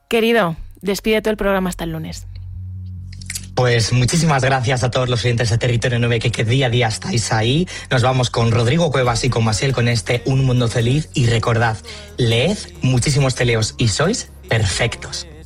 Querido, despide todo el programa hasta el lunes. Pues muchísimas gracias a todos los oyentes de Territorio 9 que día a día estáis ahí. Nos vamos con Rodrigo Cuevas y con Maciel con este Un Mundo Feliz. Y recordad, leed muchísimos teleos y sois perfectos.